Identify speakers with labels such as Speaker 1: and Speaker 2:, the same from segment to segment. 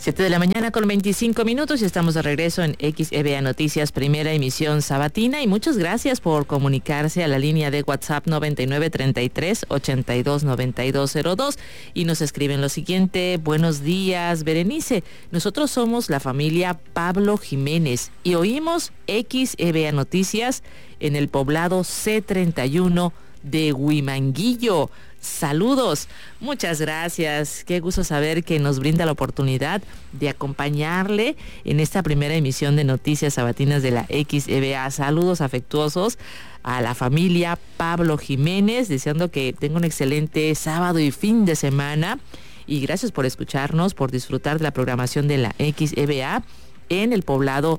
Speaker 1: 7 de la mañana con 25 minutos y estamos de regreso en XEBA Noticias, primera emisión sabatina, y muchas gracias por comunicarse a la línea de WhatsApp 9933-829202 y nos escriben lo siguiente: buenos días, Berenice, nosotros somos la familia Pablo Jiménez y oímos XEBA Noticias en el poblado C31 de Huimanguillo. Saludos, muchas gracias, qué gusto saber que nos brinda la oportunidad de acompañarle en esta primera emisión de Noticias Sabatinas de la XEBA. Saludos afectuosos a la familia Pablo Jiménez, deseando que tenga un excelente sábado y fin de semana, y gracias por escucharnos, por disfrutar de la programación de la XEBA en el poblado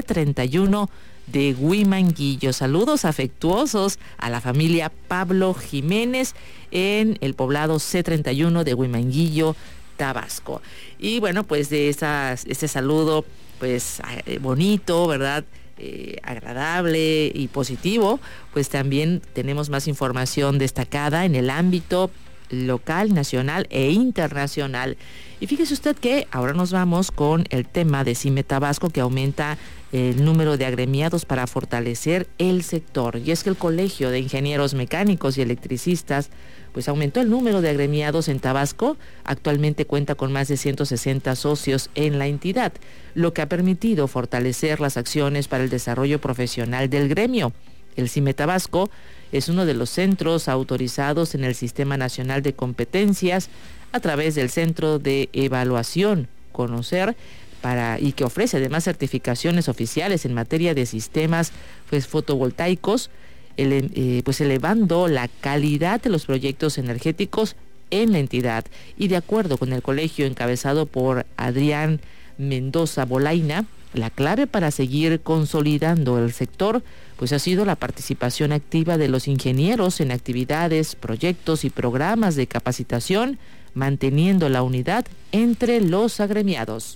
Speaker 1: C31 de Huimanguillo. Saludos afectuosos a la familia Pablo Jiménez en el poblado C31 de Huimanguillo, Tabasco. Y bueno, pues de este saludo pues bonito, ¿verdad? Agradable y positivo, pues también tenemos más información destacada en el ámbito local, nacional e internacional. Y fíjese usted que ahora nos vamos con el tema de CIME Tabasco, que aumenta el número de agremiados para fortalecer el sector. Y es que el Colegio de Ingenieros Mecánicos y Electricistas pues aumentó el número de agremiados en Tabasco. Actualmente cuenta con más de 160 socios en la entidad, lo que ha permitido fortalecer las acciones para el desarrollo profesional del gremio. El CIME Tabasco es uno de los centros autorizados en el Sistema Nacional de Competencias a través del Centro de Evaluación Conocer y que ofrece además certificaciones oficiales en materia de sistemas pues fotovoltaicos, pues elevando la calidad de los proyectos energéticos en la entidad. Y de acuerdo con el colegio encabezado por Adrián Mendoza Bolaina, la clave para seguir consolidando el sector pues ha sido la participación activa de los ingenieros en actividades, proyectos y programas de capacitación, manteniendo la unidad entre los agremiados.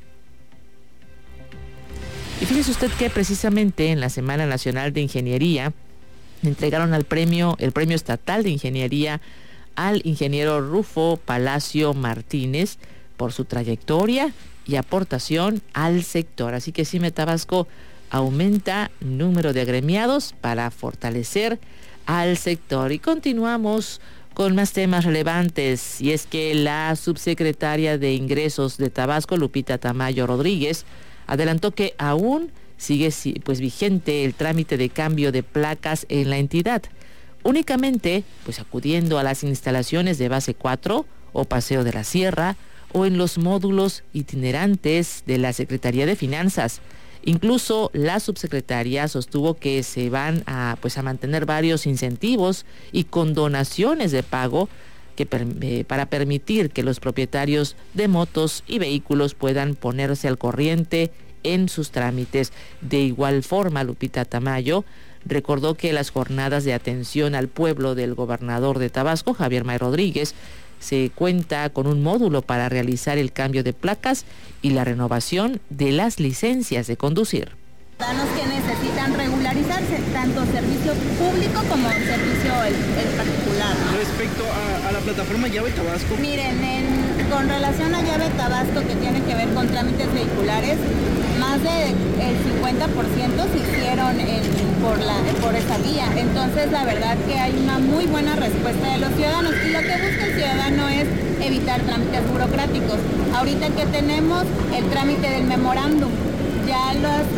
Speaker 1: Y fíjese usted que precisamente en la Semana Nacional de Ingeniería entregaron el premio estatal de ingeniería al ingeniero Rufo Palacio Martínez por su trayectoria y aportación al sector. Así que CIME Tabasco aumenta número de agremiados para fortalecer al sector. Y continuamos con más temas relevantes, y es que la subsecretaria de Ingresos de Tabasco, Lupita Tamayo Rodríguez, adelantó que aún sigue pues vigente el trámite de cambio de placas en la entidad, únicamente pues acudiendo a las instalaciones de Base 4 o Paseo de la Sierra o en los módulos itinerantes de la Secretaría de Finanzas. Incluso la subsecretaria sostuvo que se van a mantener varios incentivos y condonaciones de pago para permitir que los propietarios de motos y vehículos puedan ponerse al corriente en sus trámites. De igual forma, Lupita Tamayo recordó que las jornadas de atención al pueblo del gobernador de Tabasco, Javier May Rodríguez, se cuenta con un módulo para realizar el cambio de placas y la renovación de las licencias de conducir.
Speaker 2: Ciudadanos que necesitan regularizarse, tanto servicio público como servicio el particular, ¿no?
Speaker 3: Respecto a la plataforma Llave Tabasco.
Speaker 2: Miren, con relación a Llave Tabasco, que tiene que ver con trámites vehiculares, más del 50% se hicieron por esa vía. Entonces, la verdad que hay una muy buena respuesta de los ciudadanos, y lo que busca el ciudadano es evitar trámites burocráticos. Ahorita que tenemos el trámite del memorándum, ya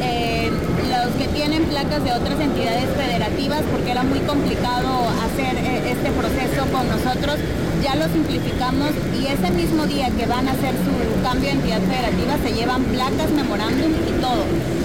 Speaker 2: los que tienen placas de otras entidades federativas, porque era muy complicado hacer este proceso con nosotros, ya lo simplificamos, y ese mismo día que van a hacer su cambio de entidad federativa se llevan placas, memorándum y todo.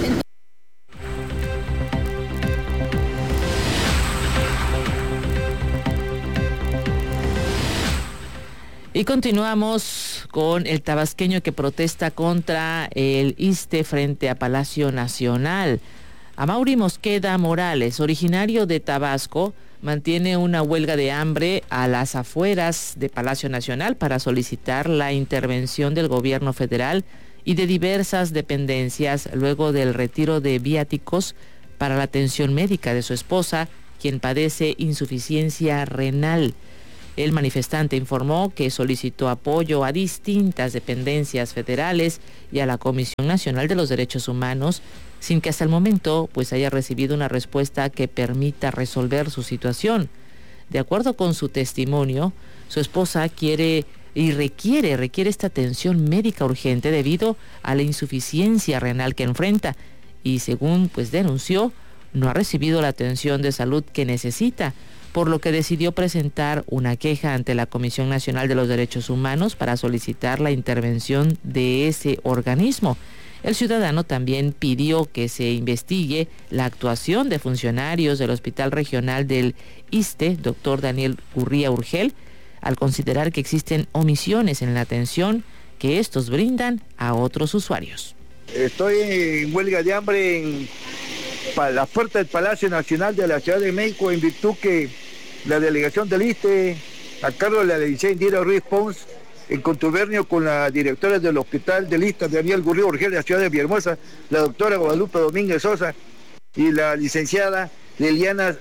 Speaker 1: Y continuamos con el tabasqueño que protesta contra el ISSSTE frente a Palacio Nacional. Amaury Mosqueda Morales, originario de Tabasco, mantiene una huelga de hambre a las afueras de Palacio Nacional para solicitar la intervención del gobierno federal y de diversas dependencias luego del retiro de viáticos para la atención médica de su esposa, quien padece insuficiencia renal. El manifestante informó que solicitó apoyo a distintas dependencias federales y a la Comisión Nacional de los Derechos Humanos, sin que hasta el momento pues haya recibido una respuesta que permita resolver su situación. De acuerdo con su testimonio, su esposa requiere esta atención médica urgente debido a la insuficiencia renal que enfrenta y, según pues denunció, no ha recibido la atención de salud que necesita, por lo que decidió presentar una queja ante la Comisión Nacional de los Derechos Humanos para solicitar la intervención de ese organismo. El ciudadano también pidió que se investigue la actuación de funcionarios del Hospital Regional del ISSSTE, doctor Daniel Gurría Urgel, al considerar que existen omisiones en la atención que estos brindan a otros usuarios.
Speaker 4: Estoy en huelga de hambre en la puerta del Palacio Nacional de la Ciudad de México, en virtud que la delegación del ISSSTE, a cargo de la licenciada Indira Ruiz Pons, en contubernio con la directora del Hospital del ISSSTE, Daniel Gurría Urgel, de la Ciudad de Villahermosa, la doctora Guadalupe Domínguez Sosa, y la licenciada Liliana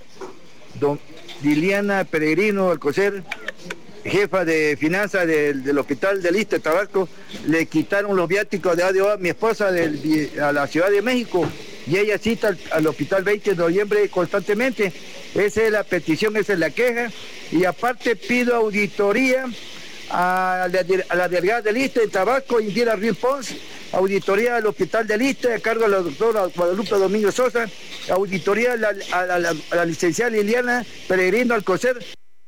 Speaker 4: Peregrino Alcocer, jefa de finanzas del Hospital del ISSSTE Tabasco, le quitaron los viáticos de ADO a mi esposa a la Ciudad de México, y ella cita al Hospital 20 de Noviembre constantemente. Esa es la petición, esa es la queja, y aparte pido auditoría a la delegada del ISSSTE de Tabasco, Indira Ruiz Pons, auditoría al Hospital del ISSSTE a cargo de la doctora Guadalupe Domínguez Sosa, auditoría a la licenciada Liliana Peregrino Alcocer.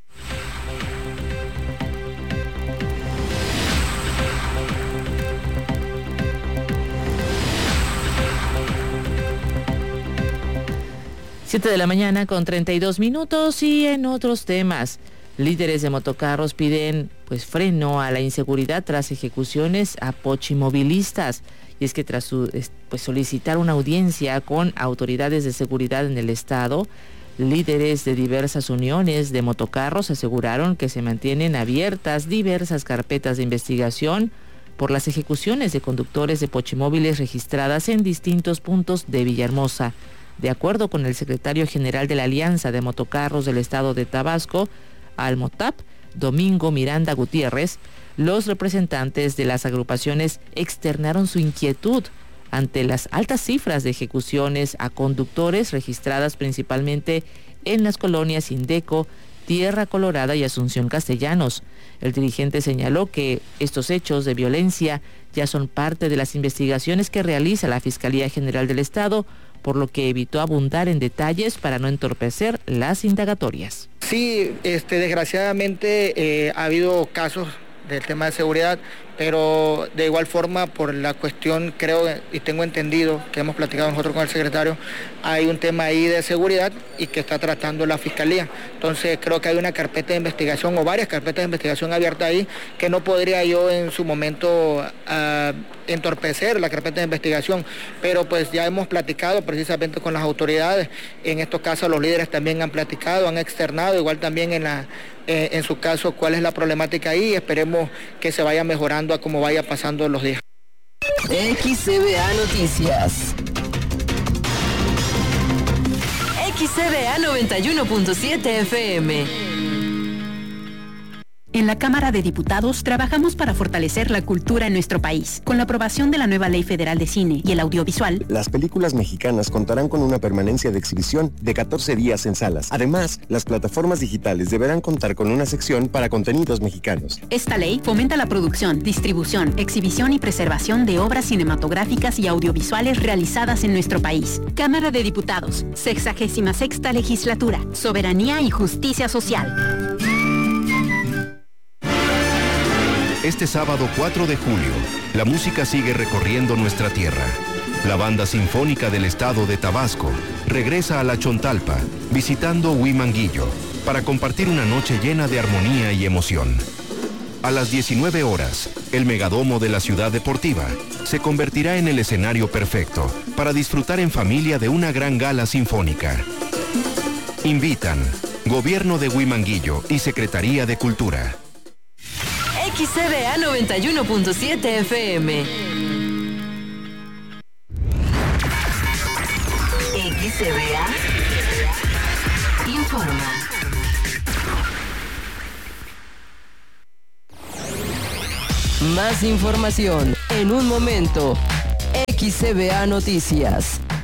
Speaker 1: Siete de la mañana con 32 minutos y en otros temas, líderes de motocarros piden freno a la inseguridad tras ejecuciones a pochimovilistas. Y es que tras solicitar una audiencia con autoridades de seguridad en el estado, líderes de diversas uniones de motocarros aseguraron que se mantienen abiertas diversas carpetas de investigación por las ejecuciones de conductores de pochimóviles registradas en distintos puntos de Villahermosa. De acuerdo con el secretario general de la Alianza de Motocarros del Estado de Tabasco, Almotap, Domingo Miranda Gutiérrez, los representantes de las agrupaciones externaron su inquietud ante las altas cifras de ejecuciones a conductores registradas principalmente en las colonias Indeco, Tierra Colorada y Asunción Castellanos. El dirigente señaló que estos hechos de violencia ya son parte de las investigaciones que realiza la Fiscalía General del Estado, por lo que evitó abundar en detalles para no entorpecer las indagatorias.
Speaker 5: Sí, desgraciadamente ha habido casos del tema de seguridad, pero de igual forma por la cuestión, creo y tengo entendido, que hemos platicado nosotros con el secretario, hay un tema ahí de seguridad y que está tratando la Fiscalía. Entonces creo que hay una carpeta de investigación o varias carpetas de investigación abiertas ahí, que no podría yo en su momento entorpecer la carpeta de investigación, pero pues ya hemos platicado precisamente con las autoridades. En estos casos los líderes también han platicado, han externado, igual también en su caso cuál es la problemática ahí. Esperemos que se vaya mejorando a cómo vaya pasando los días.
Speaker 6: XCBA Noticias. XCBA 91.7 FM.
Speaker 7: En la Cámara de Diputados trabajamos para fortalecer la cultura en nuestro país. Con la aprobación de la nueva Ley Federal de Cine y el Audiovisual,
Speaker 8: las películas mexicanas contarán con una permanencia de exhibición de 14 días en salas. Además, las plataformas digitales deberán contar con una sección para contenidos mexicanos.
Speaker 7: Esta ley fomenta la producción, distribución, exhibición y preservación de obras cinematográficas y audiovisuales realizadas en nuestro país. Cámara de Diputados, 66ª Legislatura, Soberanía y Justicia Social.
Speaker 9: Este sábado 4 de julio, la música sigue recorriendo nuestra tierra. La Banda Sinfónica del Estado de Tabasco regresa a La Chontalpa, visitando Huimanguillo, para compartir una noche llena de armonía y emoción. A las 19 horas, el Megadomo de la Ciudad Deportiva se convertirá en el escenario perfecto para disfrutar en familia de una gran gala sinfónica. Invitan Gobierno de Huimanguillo y Secretaría de Cultura.
Speaker 6: XCBA 91.7 FM. XCBA informa. Más información en un momento. XCBA Noticias.